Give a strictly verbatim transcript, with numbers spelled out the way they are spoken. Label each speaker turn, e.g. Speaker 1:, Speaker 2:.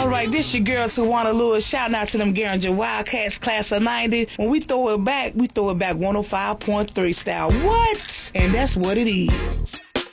Speaker 1: All right, this your girl Tawana Lewis. Shouting out to them Garinger Wildcats class of ninety. When we throw it back, we throw it back one oh five point three style. What? And that's what it is.